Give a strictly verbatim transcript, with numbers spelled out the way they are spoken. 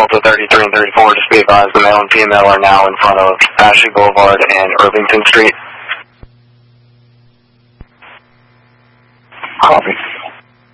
to thirty-three and thirty-four, just be advised the male and female are now in front of Ashley Boulevard and Irvington Street. Copy.